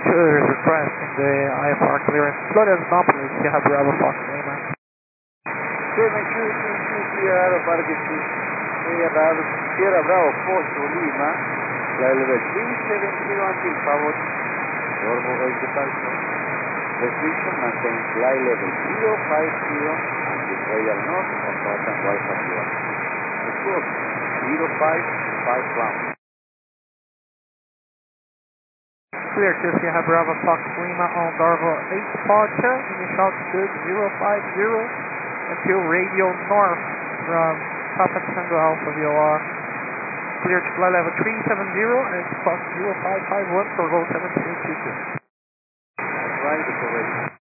Is requesting the IFR clearance. Florianópolis, you have Bravo Fox Lima. 722 Sierra Parque Sierra Bravo Foxtrot Lima, flight level 370 until forward, Normal weight departure. Restriction maintain flight level 050 until radar north of Southern Wi-Fi 1. Of course, 055 climb. Clear, you have Bravo Fox Lima on Darvo 8 departure, initial altitude 050 until radial north from Papa Tango Alpha VOR. Clear to flight level 370 and Fox 0551 for roll 7222. Right, it's already.